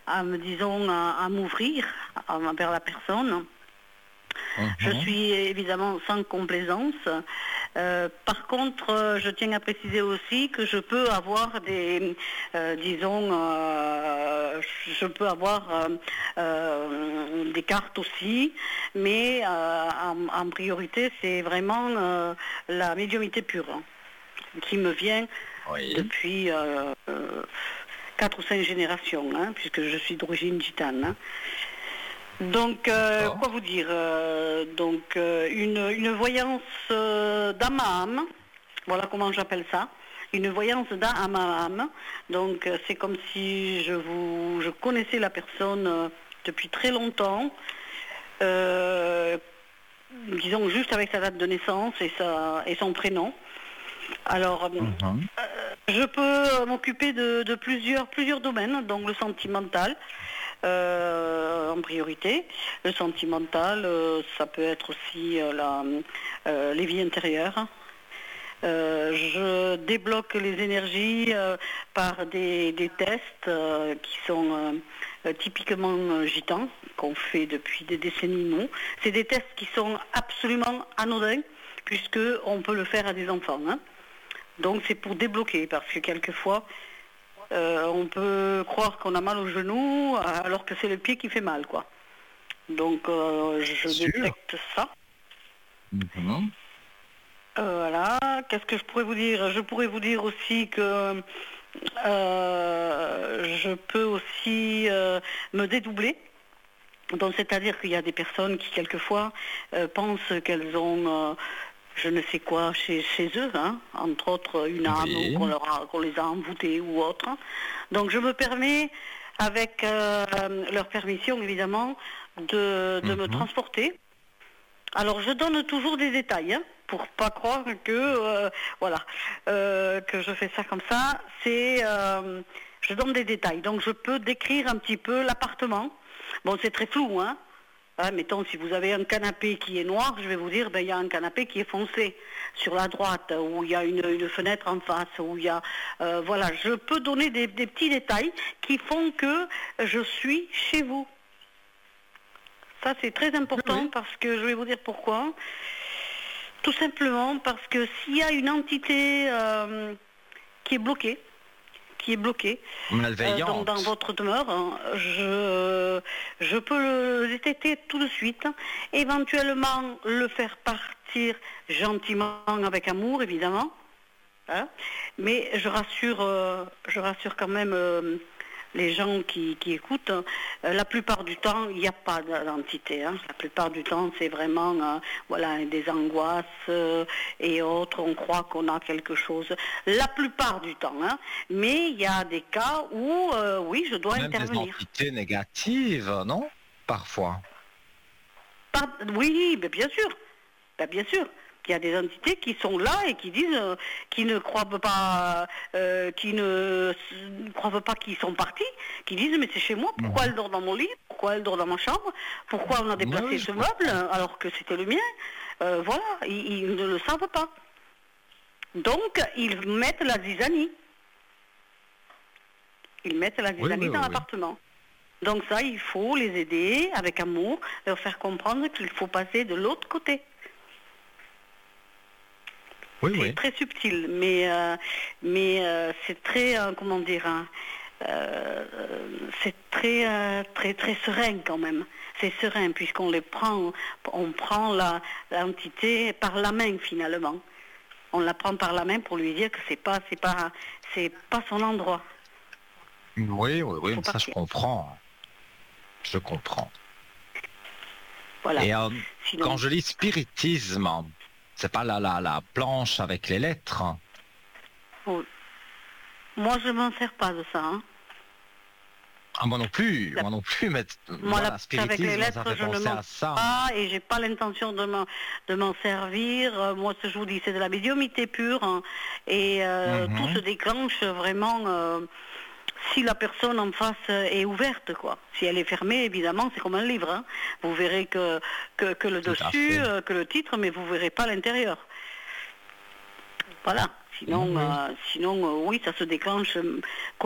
à m'ouvrir vers la personne. Je suis évidemment sans complaisance. Par contre, je tiens à préciser aussi que je peux avoir je peux avoir des cartes aussi, mais en priorité, c'est vraiment la médiumnité pure qui me vient depuis 4 ou 5 générations, puisque je suis d'origine gitane. Donc, quoi vous dire une voyance d'âme à âme, voilà comment j'appelle ça, une voyance d'âme à âme. Donc, c'est comme si je connaissais la personne depuis très longtemps, disons juste avec sa date de naissance et son prénom. Alors, je peux m'occuper de plusieurs domaines, donc le sentimental, en priorité. Le sentimental, ça peut être aussi les vies intérieures. Je débloque les énergies par des tests qui sont typiquement gitans, qu'on fait depuis des décennies, nous. C'est des tests qui sont absolument anodins, puisqu'on peut le faire à des enfants. Donc c'est pour débloquer, parce que quelquefois, on peut croire qu'on a mal au genou, alors que c'est le pied qui fait mal, quoi. Donc je détecte ça. Voilà. Qu'est-ce que je pourrais vous dire? Je pourrais vous dire aussi que je peux aussi me dédoubler. Donc c'est-à-dire qu'il y a des personnes qui quelquefois pensent qu'elles ont je ne sais quoi chez eux, entre autres une âme qu'on les a envoûtées ou autre. Donc je me permets, avec leur permission évidemment, de me transporter. Alors je donne toujours des détails, pour pas croire que que je fais ça comme ça. Je donne des détails. Donc je peux décrire un petit peu l'appartement. Bon, c'est très flou, mettons, si vous avez un canapé qui est noir, je vais vous dire, il y a un canapé qui est foncé sur la droite, où il y a une fenêtre en face, où il y a... je peux donner des petits détails qui font que je suis chez vous. Ça, c'est très important parce que je vais vous dire pourquoi. Tout simplement parce que s'il y a une entité qui est bloquée, dans votre demeure, je peux le détecter tout de suite, éventuellement le faire partir gentiment, avec amour évidemment, mais je rassure quand même les gens qui écoutent. La plupart du temps, il n'y a pas d'entité. La plupart du temps, c'est vraiment des angoisses et autres. On croit qu'on a quelque chose. La plupart du temps. Mais il y a des cas où, oui, je dois intervenir. Des entités négatives, non? Parfois. Oui, mais bien sûr. Bien sûr. Il y a des entités qui sont là et qui disent, qui ne croient pas qu'ils sont partis, qui disent mais c'est chez moi, pourquoi elle dort dans mon lit, pourquoi elle dort dans ma chambre, pourquoi on a déplacé ce meuble alors que c'était le mien, ils ne le savent pas. Donc ils mettent la zizanie. Dans l'appartement. Donc ça, il faut les aider avec amour, leur faire comprendre qu'il faut passer de l'autre côté. C'est très subtil, mais c'est très, c'est très serein quand même. C'est serein puisqu'on on prend l'entité par la main finalement. On la prend par la main pour lui dire que c'est pas son endroit. Oui, ça je comprends. Je comprends. Voilà. Et quand je lis spiritisme, c'est pas la planche avec les lettres. Oh. Moi, je m'en sers pas de ça. Moi non plus, mais moi, avec les lettres, je ne m'en sers pas et j'ai pas l'intention de m'en servir. Moi, ce que je vous dis, c'est de la médiumnité pure et tout se déclenche vraiment si la personne en face est ouverte, quoi. Si elle est fermée, évidemment, c'est comme un livre. Vous verrez que le dessus, que le titre, mais vous verrez pas l'intérieur. Voilà. Sinon, oui, ça se déclenche